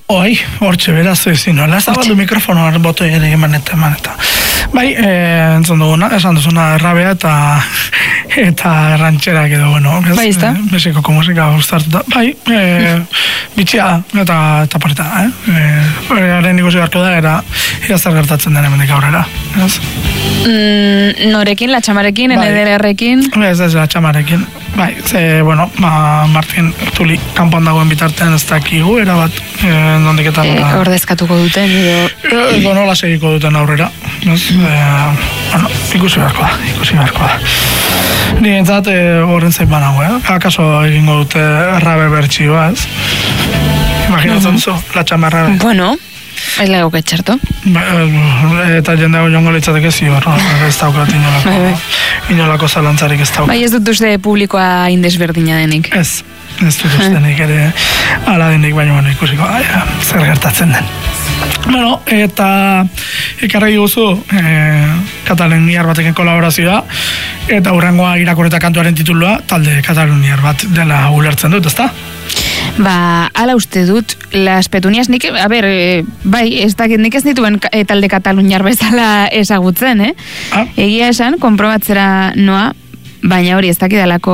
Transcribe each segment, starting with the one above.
Oi, hortxe beraz ezin nola, ez dago mikrofonoa botoi ere eman eta. Bai, entzun duguna, esan duzuna errabea eta errantxerak edo, bueno, bai, ezta? Mexikoko musika gustartuta. Bai, bitxia eta pareta, haren ikusi beharko da, era zer gertatzen den hemendik aurrera, ez? Norekin, latxamarekin, NDR-rekin? Ez, latxamarekin. Bai, bueno, Martin Tuli kanpoan dagoen bitartean ez dakigu, erabat, nondik eta... Ordezkatuko duten, edo nola segiko duten aurrera, ez? Bueno, ikusi beharko da. Ni entzat, horren zein banago, akaso egingo dute rabe bertxioa, ez? Imaginatzen zu, latxamarra. Bueno, ez lego ketxerto. Eta jendeago joango litzateke zior, ez daukat inolako zalantzarik ez daukat. Bai, ez dut uste publikoa indesberdina denik. Ez dut ustenik ere ala denik, baina ikusiko zer gertatzen den. Bueno, eta ekarri guzu kataluniar batekin kolaborazioa, eta hurrengoa irakurreta kantuaren titulua talde kataluniar bat dela ulertzen dut, ezta? Ala uste dut, Las Petunias nik, bai, ez dakit nik ez dituen talde kataluniar bezala ezagutzen, Egia esan, konprobatzera noa, baina hori ez dakidalako,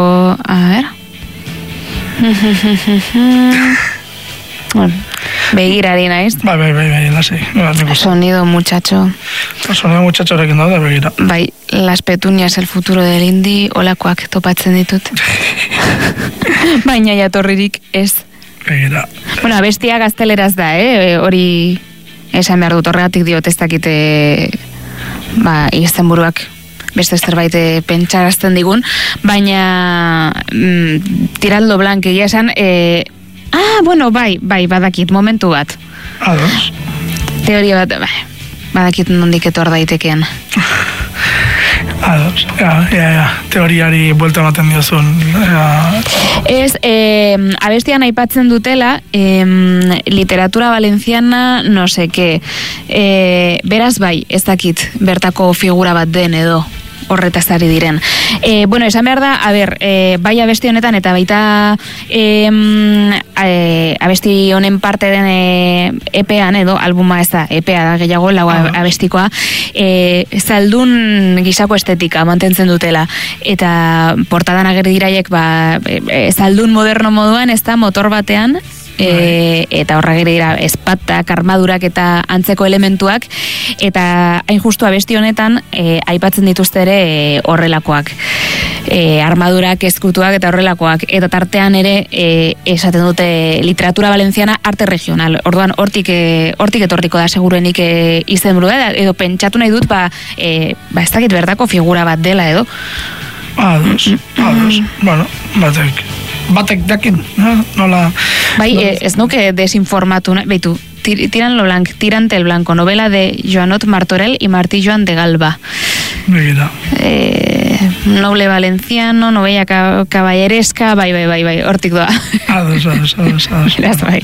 begirari naiz. Bai, lasei. Sonido muchacho. Sonido muchachorekin daude, begira. Bai, Las Petunias, el futuro del indie, olakoak topatzen ditut. Baina jatorririk ez. Begira. Bueno, abestia gazteleraz da, hori esan behar dut, horregatik diot ez dakite izenburuak beste zerbait pentsarazten digun, baina Tiraldo Blanc egia esan, bueno, bai, badakit, momentu bat. Ados. Teoria bat, badakit nondik etor daitekean. Ados, teoriari buelta ematen diozun. Ez, abestian aipatzen dutela, literatura valenciana, no sé qué. Beraz bai, ez dakit, bertako figura bat den edo horretaz ari diren. Bueno, esan behar da, bai abesti honetan eta baita abesti honen parte den EPean edo, albuma ez da, EPea da gehiago, lau abestikoa, zaldun gisako estetika mantentzen dutela. Eta portadan agerri diraiek, zaldun moderno moduan, ez da, motor batean, eta horra dira espatak, armadurak eta antzeko elementuak, eta hain justu abesti honetan aipatzen dituzte ere horrelakoak, armadurak, eskutuak eta horrelakoak, eta tartean ere esaten dute literatura valenciana, arte regional. Orduan hortik etortiko da seguruenik izenburua, edo pentsatu nahi dut ez dakit bertako figura bat dela edo. Ados. Bueno, batek dakin, nola... Bai, ez nuke desinformatu, beitu, Tirante el Blanco, novela de Joanot Martorell y Martí Joan de Galba. Mira. Noble valenciano, novela caballeresca, bai, hortik doa. Ados. Beraz, bai.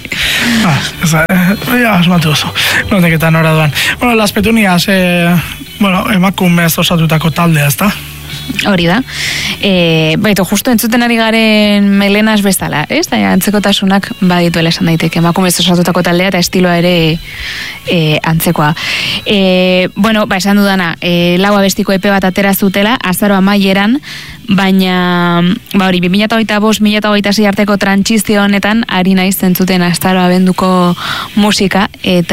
Asmatu oso, nondeketan nora doan. Bueno, Las Petunias, emakumez osatutako taldea, ez da? Hori da. Baitu, justu entzuten ari garen melenas bezala, ez? Antzekotasunak badituela esan daiteke. Emakumez osatutako taldea eta estiloa ere antzekoa. Bueno, esan dudana, lau abestiko epe bat atera zutela, azaro amaieran, baina, hori, 2025-2026 arteko trantsizio honetan, ari naiz zentzuten azaro abenduko musika,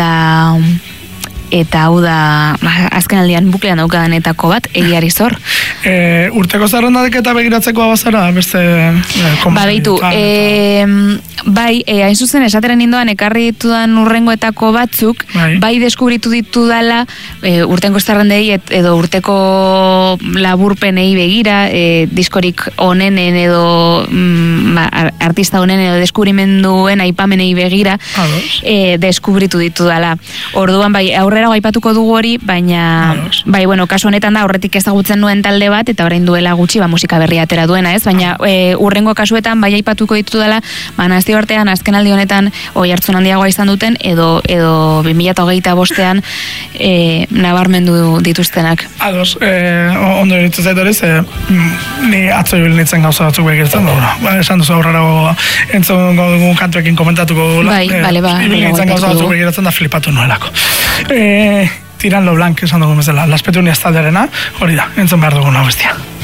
eta hau da azken aldian buklean daukadanetako bat, egiari zor. Urteko zerrendak eta begiratzekoa bazara, beste... Baitu, bai, hain zuzen esateren indoan ekarri ditudan urrengoetako batzuk, bai deskubritu ditudala urtengo zerrendei edo urteko laburpenei begira, diskorik onenen edo artista onenen edo deskubrimenduen aipamenei begira, deskubritu ditudala. Orduan, bai, aurre geroago aipatuko dugu hori, baina bai, bueno, kasu honetan da horretik ezagutzen nuen talde bat eta orain duela gutxi musika berria atera duena, ez? Baina urrengo kasuetan bai aipatuko ditu dela, nazioartean azkenaldi honetan oihartzun handiagoa izan duten edo 2025ean nabarmendu dituztenak. Ados, ondo iritzen zait hori, ni atzo ibil nintzen gauza batzuk begirtzen da, esan duzu aurrera entzongo dugun kantuekin komentatuko ibil nintzen gauza batzuk begiratzen da flipatu nuelako. Tiran lo blanc esan dugun bezala, Las Petunias taldearena, hori da, entzun behar dugun hau bestia.